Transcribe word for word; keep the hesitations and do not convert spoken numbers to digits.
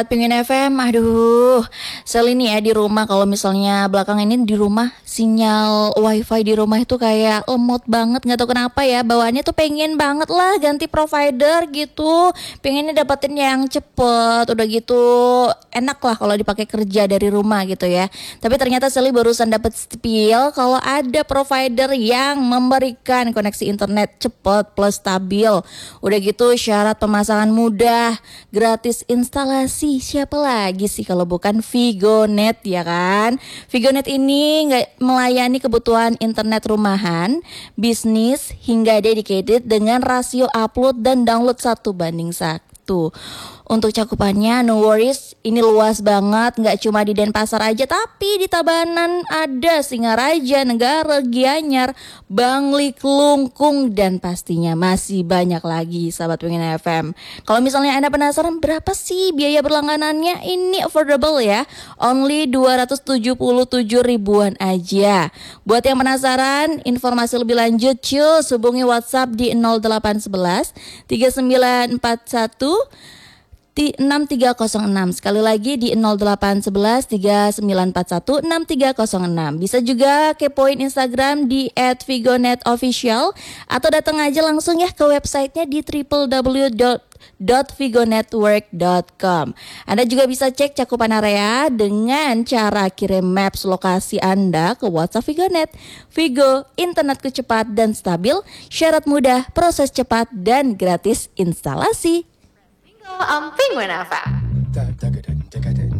Pengen F M, aduh, sel ini ya di rumah kalau misalnya belakang ini di rumah sinyal wifi di rumah itu kayak lemot banget, nggak tahu kenapa ya bawaannya tuh pengen banget lah ganti provider gitu, pengennya dapetin yang cepet, udah gitu enak lah kalau dipakai kerja dari rumah gitu ya. Tapi ternyata Sally barusan dapet spill kalau ada provider yang memberikan koneksi internet cepet plus stabil, udah gitu syarat pemasangan mudah, gratis instalasi. Siapa lagi sih kalau bukan Vigonet ya kan? Vigonet ini nggak melayani kebutuhan internet rumahan, bisnis hingga dedicated dengan rasio upload dan download satu banding satu. Untuk cakupannya no worries, ini luas banget, nggak cuma di Denpasar aja tapi di Tabanan ada, Singaraja, Negara, Gianyar, Bangli, Klungkung, dan pastinya masih banyak lagi sahabat Pengen F M. Kalau misalnya Anda penasaran berapa sih biaya berlangganannya, ini affordable ya, only dua ratus tujuh puluh tujuh ribuan aja. Buat yang penasaran informasi lebih lanjut cus, hubungi WhatsApp di nol delapan satu satu tiga sembilan empat satu di enam tiga nol enam. Sekali lagi di nol delapan satu satu tiga sembilan empat satu enam tiga nol enam. Bisa juga kepoin Instagram di et vigonet official atau datang aja langsung ya ke websitenya di w w w dot vigonetwork dot com. Anda juga bisa cek cakupan area dengan cara kirim maps lokasi Anda ke WhatsApp Vigonet. Vigo, internetku cepat dan stabil, syarat mudah, proses cepat dan gratis instalasi. On Penguin F M.